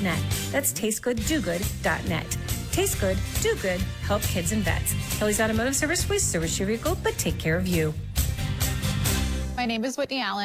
tastegood.net. That's tastegooddogood.net. Taste good, do good, help kids and vets. Kelly's Automotive Service. We service your vehicle, but take care of you. My name is Whitney Allen.